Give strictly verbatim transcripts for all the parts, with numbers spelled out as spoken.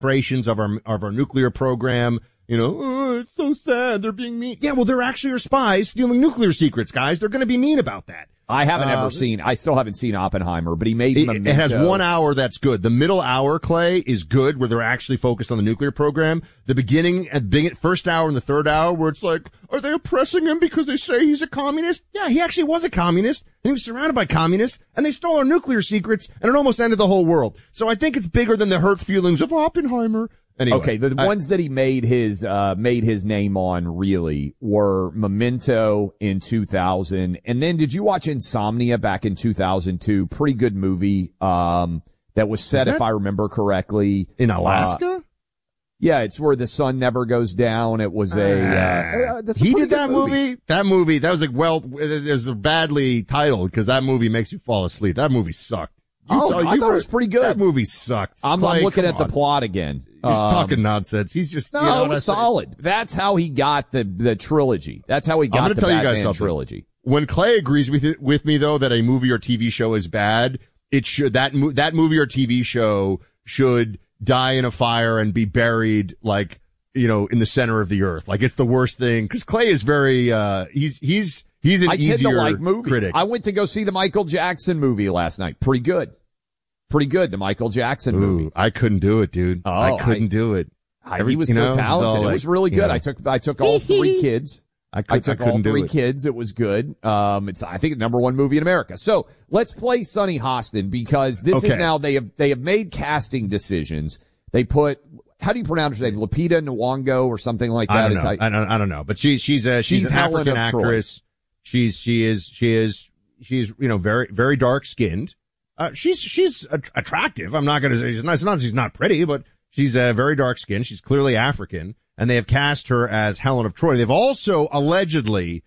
operations of our of our nuclear program. You know, oh, it's so sad. They're being mean. Yeah, well, they're actually our spies stealing nuclear secrets, guys. They're going to be mean about that. I haven't uh, ever seen, I still haven't seen Oppenheimer, but he made it, Memento. It has one hour that's good. The middle hour, Clay, is good, where they're actually focused on the nuclear program. The beginning, at the first hour and the third hour, where it's like, are they oppressing him because they say he's a communist? Yeah, he actually was a communist, and he was surrounded by communists, and they stole our nuclear secrets, and it almost ended the whole world. So I think it's bigger than the hurt feelings of Oppenheimer. Anyway, okay, the I, ones that he made his uh made his name on really were Memento in two thousand, and then did you watch Insomnia back in two thousand two? Pretty good movie um that was set, that if I remember correctly, in Alaska. Uh, yeah, it's where the sun never goes down. It was a uh, uh, that's a he did that movie. movie. That movie that was like well, it was badly titled because that movie makes you fall asleep. That movie sucked. You oh, saw, I you thought were, it was pretty good. That movie sucked. I'm, like, I'm looking at on. the plot again. He's um, talking nonsense. He's just, no, you know, it was solid. That's how he got the, the trilogy. That's how he got I'm gonna the tell Batman you guys something. trilogy. When Clay agrees with it, with me though, that a movie or T V show is bad, it should, that, mo- that movie or T V show should die in a fire and be buried like, you know, in the center of the earth. Like it's the worst thing. Cause Clay is very, uh, he's, he's, he's an I easier tend to like movies. critic. I went to go see the Michael Jackson movie last night. Pretty good. Pretty good, the Michael Jackson Ooh, movie. I couldn't do it, dude. Oh, I couldn't I, do it. Every, he was so know, talented. It was, like, was really good. know. I took I took all three kids. I, could, I took I couldn't all three do it. kids. It was good. Um, it's I think the number one movie in America. So let's play Sunny Hostin because this okay. is now they have they have made casting decisions. They put how do you pronounce her name? Lupita Nyong'o or something like that. I don't know. How, I don't. I don't know. But she she's a she's, she's an Helen African of Troy. actress. She's she is she is she's you know very very dark skinned. Uh, she's she's a- attractive. I'm not going to say she's not, it's not she's not pretty, but she's uh, very dark skinned. She's clearly African, and they have cast her as Helen of Troy. They've also allegedly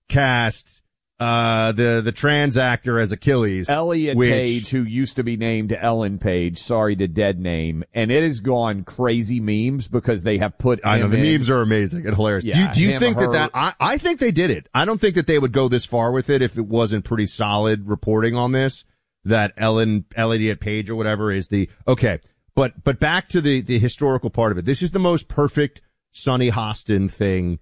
cast uh the the trans actor as Achilles, Elliot which, Page, who used to be named Ellen Page. Sorry to dead name, and it has gone crazy memes because they have put. I know him the in. memes are amazing and hilarious. Yeah, do you, do you him, think her. that that I, I think they did it. I don't think that they would go this far with it if it wasn't pretty solid reporting on this. That Ellen, Elliot Page or whatever is the, okay. But, but back to the, the historical part of it. This is the most perfect Sunny Hostin thing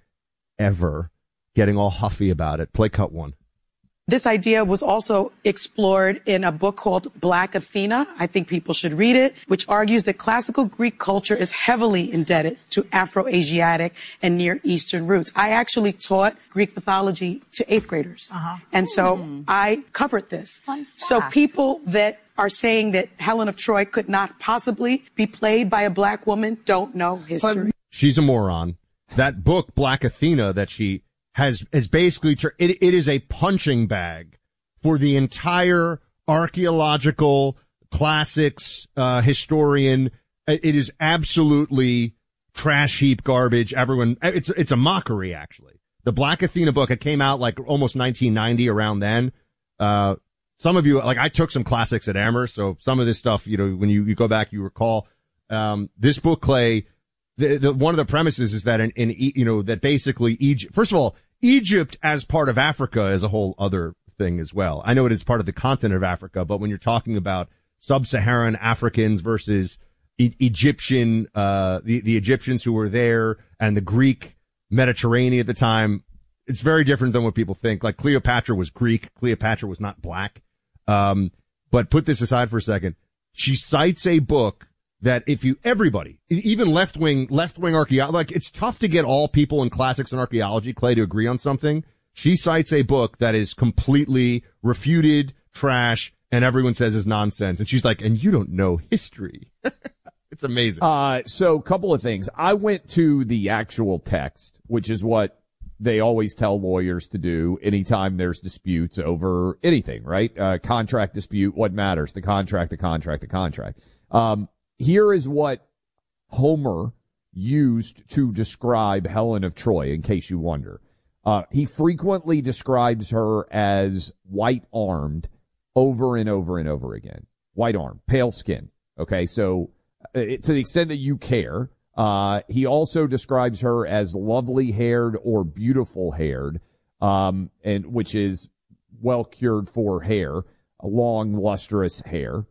ever. Getting all huffy about it. Play cut one. This idea was also explored in a book called Black Athena. I think people should read it, which argues that classical Greek culture is heavily indebted to Afro-Asiatic and Near Eastern roots. I actually taught Greek mythology to eighth graders. Uh-huh. And so mm. I covered this. Fun fact. So people that are saying that Helen of Troy could not possibly be played by a black woman don't know history. She's a moron. That book, Black Athena, that she has, is basically, it, it is a punching bag for the entire archaeological classics, uh, historian. It is absolutely trash heap garbage. Everyone, it's, it's a mockery, actually. The Black Athena book, it came out like almost nineteen ninety around then. Uh, some of you, like I took some classics at Amherst, so some of this stuff, you know, when you, you go back, you recall, um, this book, Clay, The, the, one of the premises is that in, in, you know, that basically Egypt, first of all, Egypt as part of Africa is a whole other thing as well. I know it is part of the continent of Africa, but when you're talking about sub-Saharan Africans versus e- Egyptian, uh, the, the Egyptians who were there and the Greek Mediterranean at the time, it's very different than what people think. Like Cleopatra was Greek. Cleopatra was not black. Um, but put this aside for a second. She cites a book that if you, everybody, even left-wing, left-wing archaeology, like it's tough to get all people in classics and archaeology, Clay, to agree on something. She cites a book that is completely refuted, trash, and everyone says is nonsense. And she's like, and you don't know history. It's amazing. Uh, so a couple of things. I went to the actual text, which is what they always tell lawyers to do anytime there's disputes over anything, right? Uh, contract dispute, what matters? The contract, the contract, the contract. Um, Here is what Homer used to describe Helen of Troy, in case you wonder. Uh, he frequently describes her as white-armed over and over and over again. White-armed, pale skin. Okay, so uh, to the extent that you care, uh, he also describes her as lovely-haired or beautiful-haired, um, and which is well cured for hair, long, lustrous hair.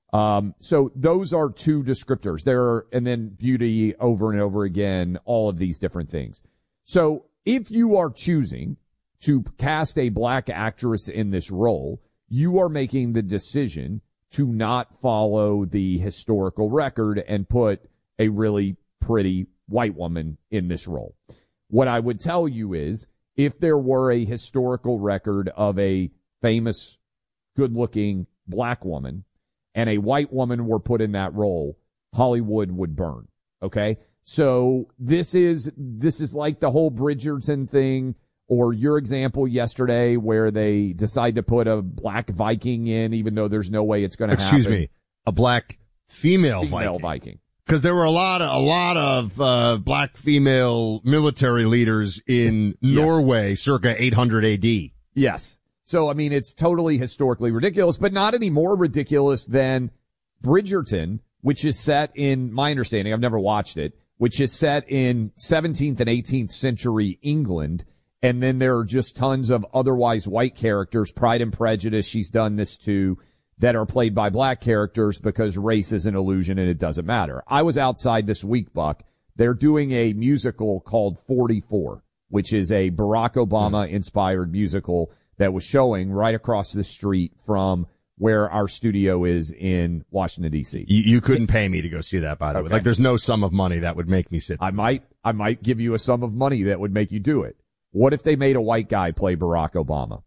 Um, so those are two descriptors. There are, and then beauty over and over again, all of these different things. So if you are choosing to cast a black actress in this role, you are making the decision to not follow the historical record and put a really pretty white woman in this role. What I would tell you is, if there were a historical record of a famous, good-looking black woman and a white woman were put in that role, Hollywood would burn. Okay? So this is, this is like the whole Bridgerton thing, or your example yesterday where they decide to put a black Viking in, even though there's no way it's going to happen. Excuse me, a black female, female Viking. Viking. Because there were a lot of, a lot of, uh, black female military leaders in Yeah. Norway circa eight hundred A D. Yes. So, I mean, it's totally historically ridiculous, but not any more ridiculous than Bridgerton, which is set in, my understanding, I've never watched it, which is set in seventeenth and eighteenth century England. And then there are just tons of otherwise white characters, Pride and Prejudice, she's done this too, that are played by black characters because race is an illusion and it doesn't matter. I was outside this week, Buck. They're doing a musical called forty-four, which is a Barack Obama inspired musical that was showing right across the street from where our studio is in Washington, D C. You, you couldn't pay me to go see that, by the Okay. way. Like, there's no sum of money that would make me sit. I might, I might give you a sum of money that would make you do it. What if they made a white guy play Barack Obama?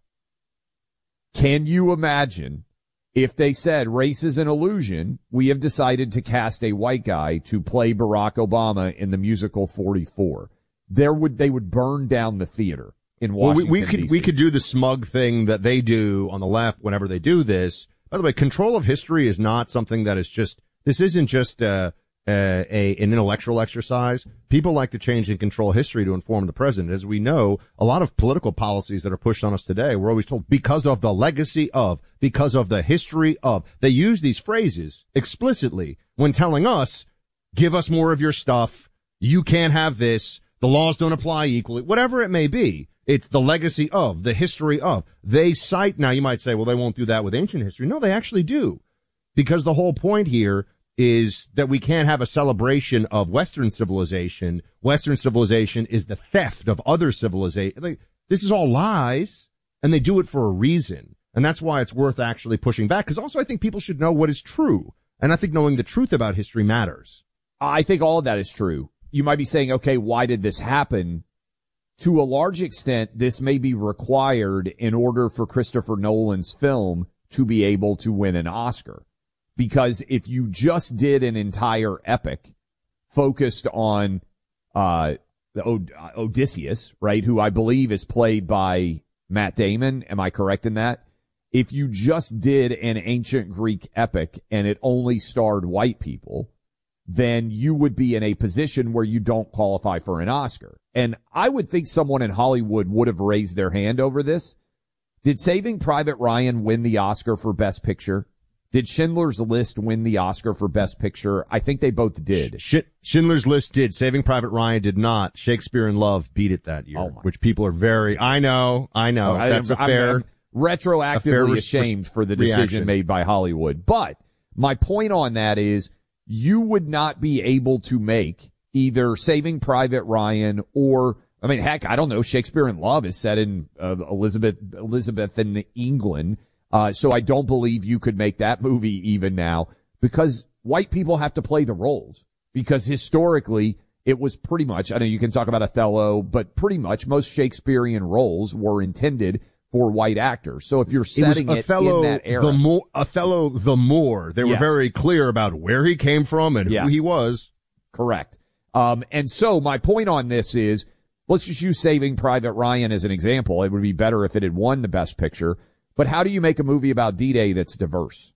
Can you imagine if they said race is an illusion, we have decided to cast a white guy to play Barack Obama in the musical forty-four? There would, they would burn down the theater in Washington, well, we, we could, D C. we could do the smug thing that they do on the left whenever they do this. By the way, control of history is not something that is just, this isn't just, uh, Uh, a, an intellectual exercise. People like to change and control history to inform the president. As we know, a lot of political policies that are pushed on us today, we're always told because of the legacy of, because of the history of. They use these phrases explicitly when telling us, give us more of your stuff. You can't have this. The laws don't apply equally. Whatever it may be. It's the legacy of, the history of. They cite, now you might say, well, they won't do that with ancient history. No, they actually do. Because the whole point here is that we can't have a celebration of Western civilization. Western civilization is the theft of other civilization. Like, this is all lies, and they do it for a reason. And that's why it's worth actually pushing back. Because also I think people should know what is true. And I think knowing the truth about history matters. I think all of that is true. You might be saying, okay, why did this happen? To a large extent, this may be required in order for Christopher Nolan's film to be able to win an Oscar. Because if you just did an entire epic focused on uh the Od- Odysseus, right, who I believe is played by Matt Damon, am I correct in that? If you just did an ancient Greek epic and it only starred white people, then you would be in a position where you don't qualify for an Oscar. And I would think someone in Hollywood would have raised their hand over this. Did Saving Private Ryan win the Oscar for Best Picture? Did Schindler's List win the Oscar for Best Picture? I think they both did. Sh- Schindler's List did. Saving Private Ryan did not. Shakespeare in Love beat it that year, Oh my. which people are very, I know, I know. I- That's a I'm- fair, I'm retroactively a fair res- ashamed for the decision reaction. made by Hollywood. But my point on that is you would not be able to make either Saving Private Ryan or, I mean, heck, I don't know, Shakespeare in Love is set in uh, Elizabeth, Elizabethan England. Uh, so I don't believe you could make that movie even now because white people have to play the roles because historically it was pretty much, I know you can talk about Othello, but pretty much most Shakespearean roles were intended for white actors. So if you're setting it, was it Othello, in that era. The more, Othello the Moor. They were Yes. very clear about where he came from and Yes. who he was. Correct. Um, and so my point on this is, let's just use Saving Private Ryan as an example. It would be better if it had won the Best Picture. But how do you make a movie about D-Day that's diverse?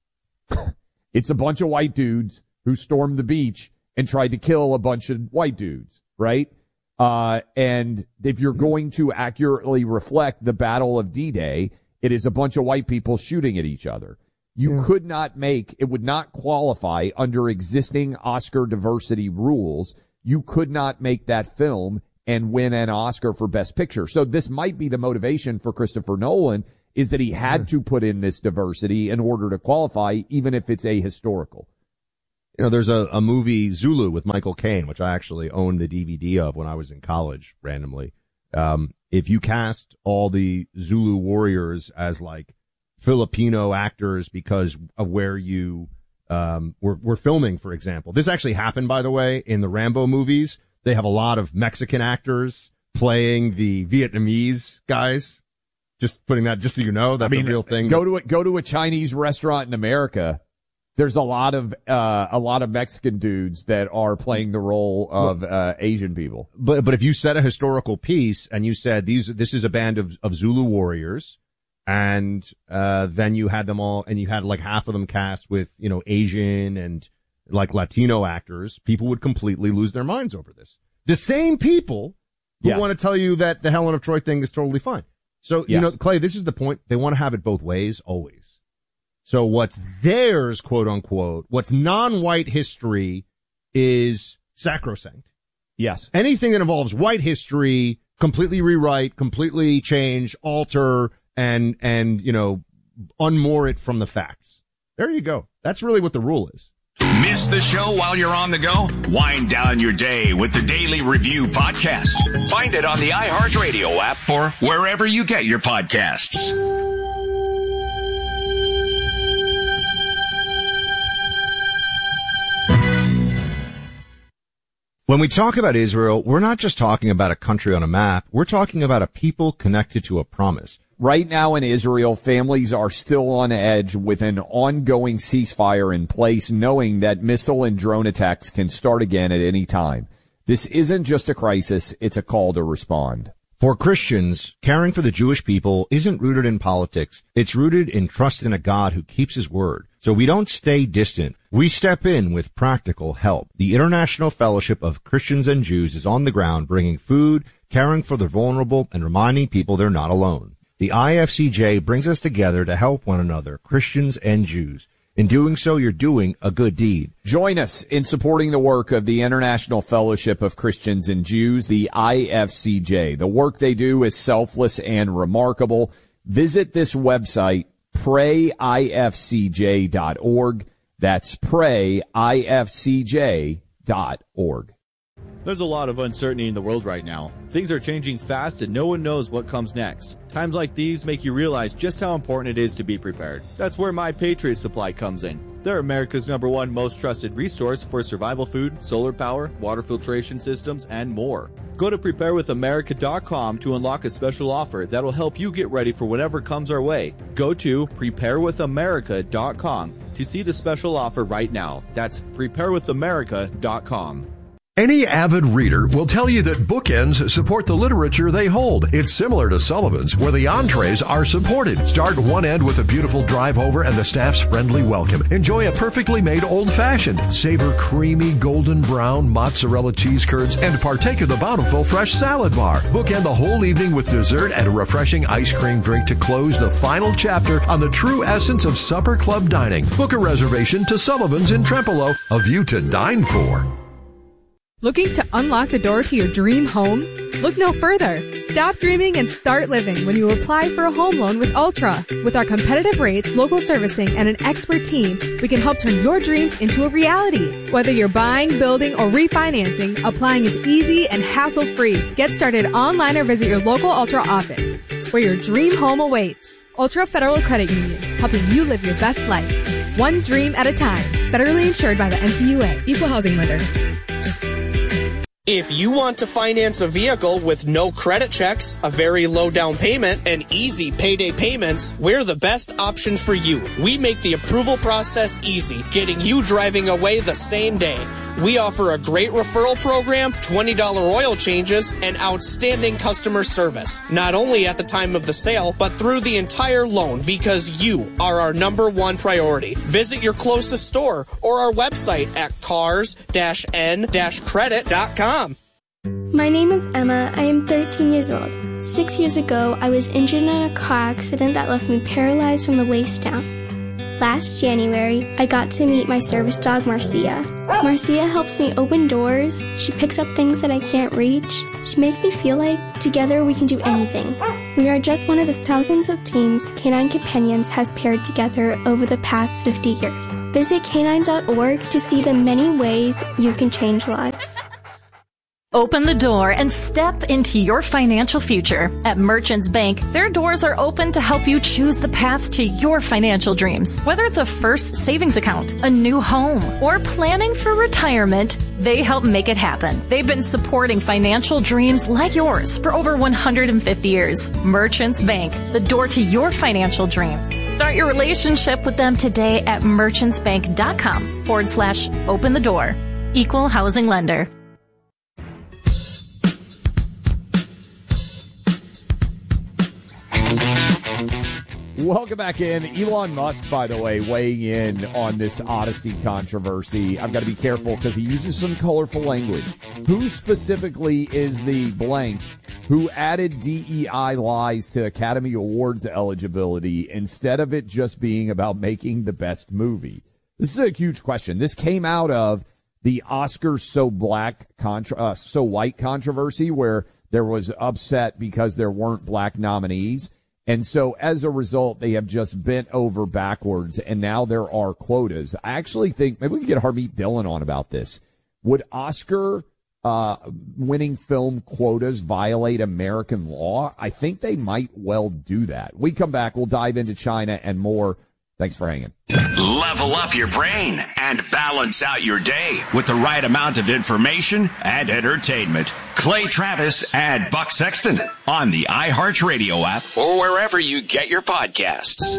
It's a bunch of white dudes who stormed the beach and tried to kill a bunch of white dudes, right? Uh, and if you're going to accurately reflect the Battle of D-Day, it is a bunch of white people shooting at each other. You yeah. could not make, it would not qualify under existing Oscar diversity rules. You could not make that film and win an Oscar for Best Picture. So this might be the motivation for Christopher Nolan is that he had to put in this diversity in order to qualify, even if it's ahistorical. You know, there's a, a movie, Zulu, with Michael Caine, which I actually owned the D V D of when I was in college, randomly. Um, if you cast all the Zulu warriors as, like, Filipino actors because of where you um, were, were filming, for example. This actually happened, by the way, in the Rambo movies. They have a lot of Mexican actors playing the Vietnamese guys. Just putting that, just so you know, that's I mean, a real thing. Go to a, go to a Chinese restaurant in America. There's a lot of uh, a lot of Mexican dudes that are playing the role of uh, Asian people. But but if you said a historical piece and you said these this is a band of of Zulu warriors, and uh, then you had them all, and you had like half of them cast with, you know, Asian and like Latino actors, people would completely lose their minds over this. The same people who yes. want to tell you that the Helen of Troy thing is totally fine. So, yes. you know, Clay, this is the point. They want to have it both ways, always. So what's theirs, quote unquote, what's non-white history is sacrosanct. Yes. Anything that involves white history, completely rewrite, completely change, alter, and, and, you know, unmoor it from the facts. There you go. That's really what the rule is. Miss the show while you're on the go? Wind down your day with the Daily Review podcast. Find it on the iHeartRadio app or wherever you get your podcasts. When we talk about Israel, we're not just talking about a country on a map. We're talking about a people connected to a promise. Right now in Israel, families are still on edge with an ongoing ceasefire in place, knowing that missile and drone attacks can start again at any time. This isn't just a crisis, it's a call to respond. For Christians, caring for the Jewish people isn't rooted in politics. It's rooted in trust in a God who keeps his word. So we don't stay distant. We step in with practical help. The International Fellowship of Christians and Jews is on the ground, bringing food, caring for the vulnerable, and reminding people they're not alone. The I F C J brings us together to help one another, Christians and Jews. In doing so, you're doing a good deed. Join us in supporting the work of the International Fellowship of Christians and Jews, the I F C J. The work they do is selfless and remarkable. Visit this website, pray I F C J dot org. That's pray I F C J dot org. There's a lot of uncertainty in the world right now. Things are changing fast and no one knows what comes next. Times like these make you realize just how important it is to be prepared. That's where My Patriot Supply comes in. They're America's number one most trusted resource for survival food, solar power, water filtration systems, and more. Go to prepare with america dot com to unlock a special offer that will help you get ready for whatever comes our way. Go to prepare with america dot com to see the special offer right now. That's prepare with america dot com. Any avid reader will tell you that bookends support the literature they hold. It's similar to Sullivan's, where the entrees are supported. Start one end with a beautiful drive over and the staff's friendly welcome. Enjoy a perfectly made old-fashioned. Savor creamy golden brown mozzarella cheese curds and partake of the bountiful fresh salad bar. Bookend the whole evening with dessert and a refreshing ice cream drink to close the final chapter on the true essence of supper club dining. Book a reservation to Sullivan's in Trempealeau, a view to dine for. Looking to unlock the door to your dream home? Look no further. Stop dreaming and start living when you apply for a home loan with Ultra. With our competitive rates, local servicing, and an expert team, we can help turn your dreams into a reality. Whether you're buying, building, or refinancing, applying is easy and hassle-free. Get started online or visit your local Ultra office, where your dream home awaits. Ultra Federal Credit Union, helping you live your best life. One dream at a time. Federally insured by the N C U A. Equal housing lender. If you want to finance a vehicle with no credit checks, a very low down payment, and easy payday payments, we're the best option for you. We make the approval process easy, getting you driving away the same day. We offer a great referral program, twenty dollars oil changes, and outstanding customer service. Not only at the time of the sale, but through the entire loan, because you are our number one priority. Visit your closest store or our website at cars dash n dash credit dot com. My name is Emma. I am thirteen years old. Six years ago, I was injured in a car accident that left me paralyzed from the waist down. Last January, I got to meet my service dog, Marcia. Marcia helps me open doors. She picks up things that I can't reach. She makes me feel like together we can do anything. We are just one of the thousands of teams Canine Companions has paired together over the past fifty years. Visit canine dot org to see the many ways you can change lives. Open the door and step into your financial future. At Merchants Bank, their doors are open to help you choose the path to your financial dreams. Whether it's a first savings account, a new home, or planning for retirement, they help make it happen. They've been supporting financial dreams like yours for over one hundred fifty years. Merchants Bank, the door to your financial dreams. Start your relationship with them today at merchantsbank.com forward slash open the door. Equal housing lender. Welcome back in. Elon Musk, by the way, weighing in on this Odyssey controversy. I've got to be careful because he uses some colorful language. Who specifically is the blank who added D E I lies to Academy Awards eligibility instead of it just being about making the best movie? This is a huge question. This came out of the Oscars so black, contra- uh, so white controversy where there was upset because there weren't black nominees. And so as a result, they have just bent over backwards, and now there are quotas. I actually think maybe we can get Harmeet Dillon on about this. Would Oscar uh winning film quotas violate American law? I think they might well do that. We come back, we'll dive into China and more. Thanks for hanging. Level up your brain and balance out your day with the right amount of information and entertainment. Clay Travis and Buck Sexton on the iHeartRadio app or wherever you get your podcasts.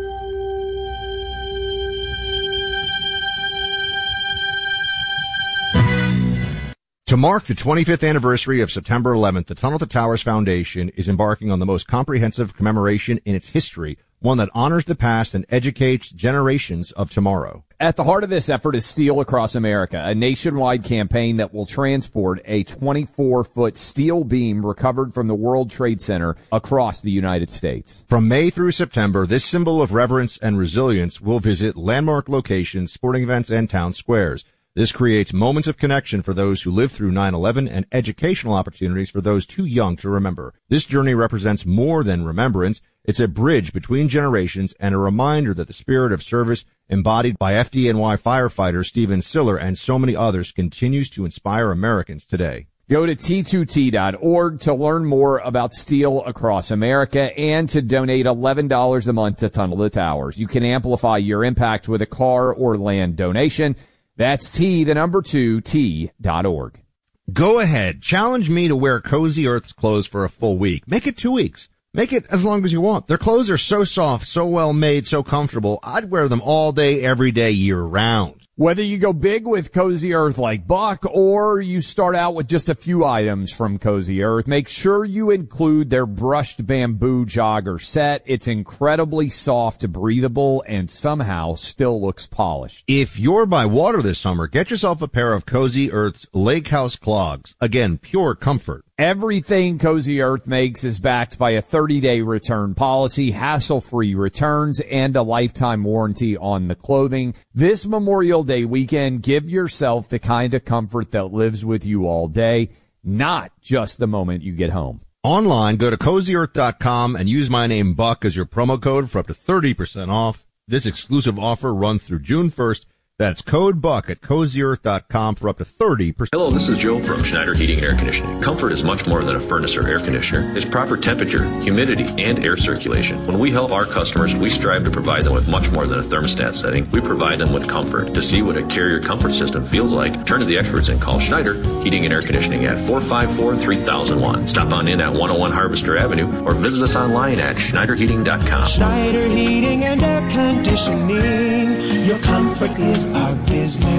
To mark the twenty-fifth anniversary of September eleventh, the Tunnel to Towers Foundation is embarking on the most comprehensive commemoration in its history, one that honors the past and educates generations of tomorrow. At the heart of this effort is Steel Across America, a nationwide campaign that will transport a twenty-four foot steel beam recovered from the World Trade Center across the United States. From May through September, this symbol of reverence and resilience will visit landmark locations, sporting events, and town squares. This creates moments of connection for those who lived through nine eleven and educational opportunities for those too young to remember. This journey represents more than remembrance. It's a bridge between generations and a reminder that the spirit of service embodied by F D N Y firefighter Stephen Siller and so many others continues to inspire Americans today. Go to T two T dot org to learn more about Steel Across America and to donate eleven dollars a month to Tunnel to Towers. You can amplify your impact with a car or land donation. That's T, the number two, T dot org. Go ahead. Challenge me to wear Cozy Earth's clothes for a full week. Make it two weeks. Make it as long as you want. Their clothes are so soft, so well made, so comfortable. I'd wear them all day, every day, year round. Whether you go big with Cozy Earth like Buck or you start out with just a few items from Cozy Earth, make sure you include their brushed bamboo jogger set. It's incredibly soft, breathable, and somehow still looks polished. If you're by water this summer, get yourself a pair of Cozy Earth's Lake House clogs. Again, pure comfort. Everything Cozy Earth makes is backed by a thirty day return policy, hassle-free returns, and a lifetime warranty on the clothing. This Memorial Day weekend, give yourself the kind of comfort that lives with you all day, not just the moment you get home. Online, go to cozy earth dot com and use my name Buck as your promo code for up to thirty percent off. This exclusive offer runs through June first. That's code Buck at cozy earth dot com for up to thirty percent. Hello, this is Joe from Schneider Heating and Air Conditioning. Comfort is much more than a furnace or air conditioner. It's proper temperature, humidity, and air circulation. When we help our customers, we strive to provide them with much more than a thermostat setting. We provide them with comfort. To see what a Carrier comfort system feels like, turn to the experts and call Schneider Heating and Air Conditioning at four five four, three thousand one. Stop on in at one oh one Harvester Avenue or visit us online at schneider heating dot com. Schneider Heating and Air Conditioning. Your comfort is our business.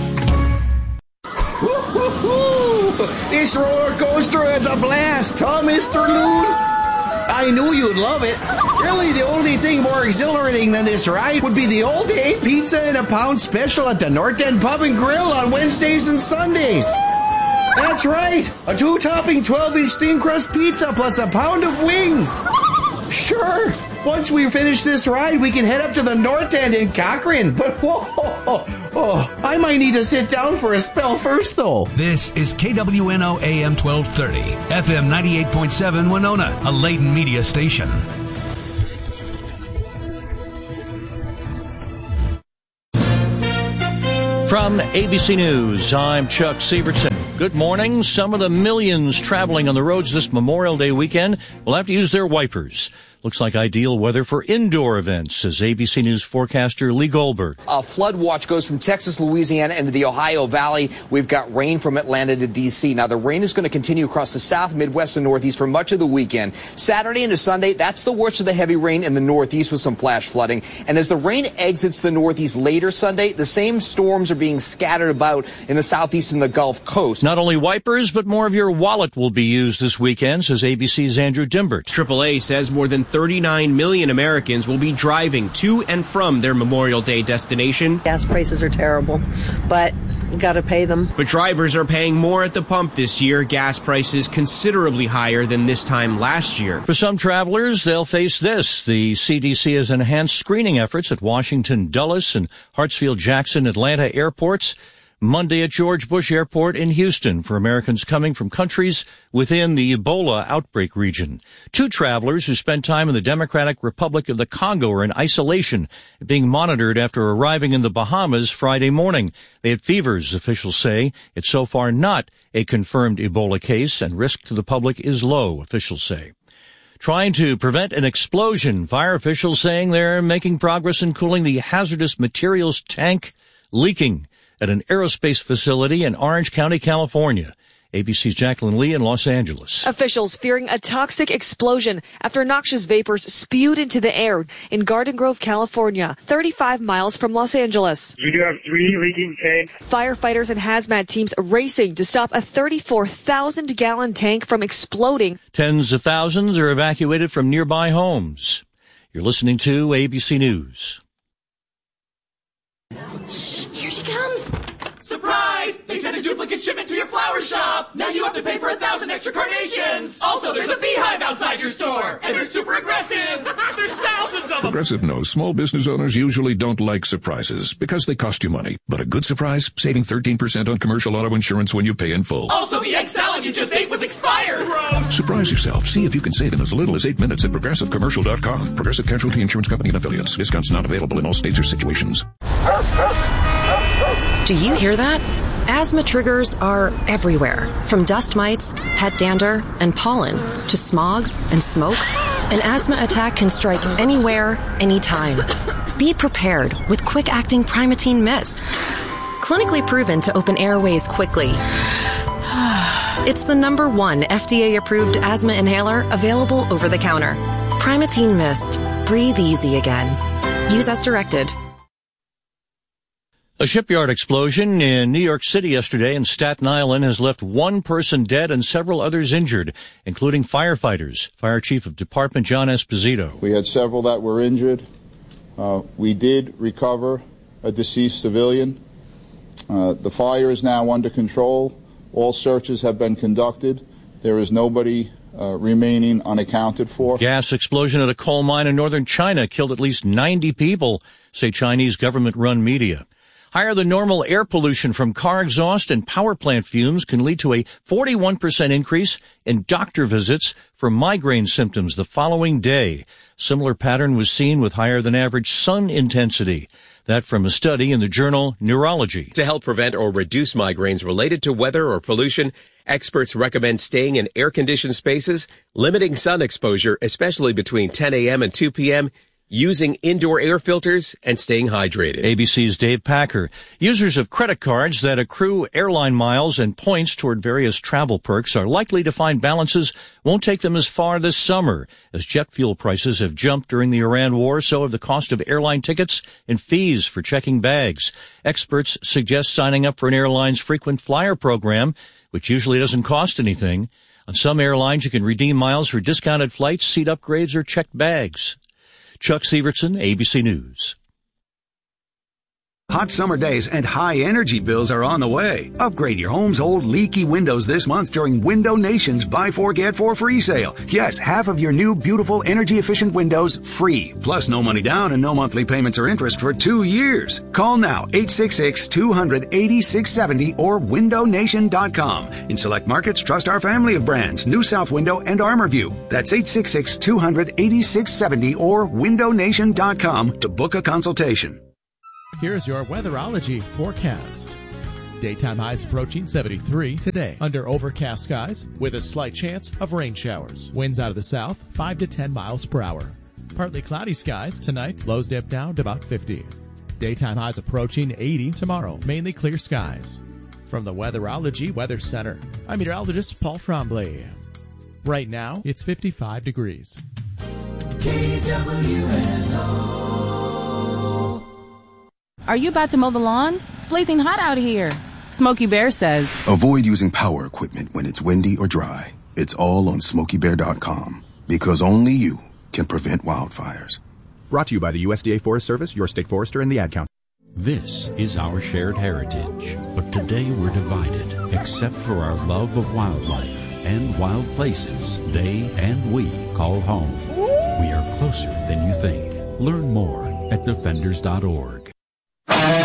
This roller coaster is a blast, huh, Mister Loon? I knew you'd love it. Really, the only thing more exhilarating than this ride would be the all-day pizza and a pound special at the North End Pub and Grill on Wednesdays and Sundays. That's right, a two-topping twelve inch thin crust pizza plus a pound of wings. Sure, Once we finish this ride, we can head up to the North End in Cochrane. But whoa, oh, oh, I might need to sit down for a spell first, though. This is K W N O A M twelve thirty, F M ninety-eight point seven Winona, a Layton media station. From A B C News, I'm Chuck Severson. Good morning. Some of the millions traveling on the roads this Memorial Day weekend will have to use their wipers. Looks like ideal weather for indoor events, says A B C News forecaster Lee Goldberg. A flood watch goes from Texas, Louisiana, into the Ohio Valley. We've got rain from Atlanta to D C. Now, the rain is going to continue across the South, Midwest, and Northeast for much of the weekend. Saturday into Sunday, that's the worst of the heavy rain in the Northeast with some flash flooding. And as the rain exits the Northeast later Sunday, the same storms are being scattered about in the Southeast and the Gulf Coast. Not only wipers, but more of your wallet will be used this weekend, says A B C's Andrew Dimbert. triple A says more than thirty-nine million Americans will be driving to and from their Memorial Day destination. Gas prices are terrible, but you got to pay them. But drivers are paying more at the pump this year. Gas prices considerably higher than this time last year. For some travelers, they'll face this. The C D C has enhanced screening efforts at Washington Dulles and Hartsfield-Jackson Atlanta airports. Monday at George Bush Airport in Houston for Americans coming from countries within the Ebola outbreak region. Two travelers who spent time in the Democratic Republic of the Congo are in isolation, being monitored after arriving in the Bahamas Friday morning. They had fevers, officials say. It's so far not a confirmed Ebola case, and risk to the public is low, officials say. Trying to prevent an explosion, fire officials saying they're making progress in cooling the hazardous materials tank leaking at an aerospace facility in Orange County, California. A B C's Jacqueline Lee in Los Angeles. Officials fearing a toxic explosion after noxious vapors spewed into the air in Garden Grove, California, thirty-five miles from Los Angeles. We do have three leaking tanks. Firefighters and hazmat teams racing to stop a thirty-four thousand gallon tank from exploding. Tens of thousands are evacuated from nearby homes. You're listening to A B C News. Shh, here she comes. Surprise! They sent a duplicate shipment to your flower shop. Now you have to pay for a thousand extra carnations. Also, there's a beehive outside your store. And they're super aggressive. There's thousands of them. Progressive knows small business owners usually don't like surprises because they cost you money. But a good surprise, saving thirteen percent on commercial auto insurance when you pay in full. Also, the egg salad you just ate was expired. Gross. Surprise yourself. See if you can save in as little as eight minutes at progressive commercial dot com. Progressive Casualty Insurance Company and Affiliates. Discounts not available in all states or situations. Do you hear that? Asthma triggers are everywhere, from dust mites, pet dander, and pollen, to smog and smoke. An asthma attack can strike anywhere, anytime. Be prepared with quick-acting Primatene Mist. Clinically proven to open airways quickly. It's the number one F D A-approved asthma inhaler available over the counter. Primatene Mist. Breathe easy again. Use as directed. A shipyard explosion in New York City yesterday and Staten Island has left one person dead and several others injured, including firefighters. Fire Chief of Department John Esposito. We had several that were injured. Uh, we did recover a deceased civilian. Uh, the fire is now under control. All searches have been conducted. There is nobody uh, remaining unaccounted for. Gas explosion at a coal mine in northern China killed at least ninety people, say Chinese government-run media. Higher than normal air pollution from car exhaust and power plant fumes can lead to a forty-one percent increase in doctor visits for migraine symptoms the following day. Similar pattern was seen with higher than average sun intensity. That from a study in the journal Neurology. To help prevent or reduce migraines related to weather or pollution, experts recommend staying in air-conditioned spaces, limiting sun exposure, especially between ten a.m. and two p.m., using indoor air filters, and staying hydrated. A B C's Dave Packer. Users of credit cards that accrue airline miles and points toward various travel perks are likely to find balances won't take them as far this summer. As jet fuel prices have jumped during the Iran war, so have the cost of airline tickets and fees for checking bags. Experts suggest signing up for an airline's frequent flyer program, which usually doesn't cost anything. On some airlines, you can redeem miles for discounted flights, seat upgrades, or checked bags. Chuck Severson, A B C News. Hot summer days and high energy bills are on the way. Upgrade your home's old leaky windows this month during Window Nation's Buy Four Get Four free sale. Yes, half of your new beautiful energy efficient windows free. Plus no money down and no monthly payments or interest for two years. Call now eight six six, two hundred, eighty-six seventy or window nation dot com. In select markets, trust our family of brands, New South Window and ArmorView. That's eight six six, two hundred, eighty-six seventy or window nation dot com to book a consultation. Here's your weatherology forecast. Daytime highs approaching seventy-three today under overcast skies with a slight chance of rain showers. Winds out of the south, five to ten miles per hour. Partly cloudy skies tonight, lows dip down to about fifty. Daytime highs approaching eighty tomorrow, mainly clear skies. From the Weatherology Weather Center, I'm meteorologist Paul Tremblay. Right now, it's fifty-five degrees. K W N O. Are you about to mow the lawn? It's blazing hot out here. Smokey Bear says, avoid using power equipment when it's windy or dry. It's all on smokey bear dot com because only you can prevent wildfires. Brought to you by the U S D A Forest Service, your state forester, and the Ad Council. This is our shared heritage, but today we're divided, except for our love of wildlife and wild places they and we call home. We are closer than you think. Learn more at defenders dot org.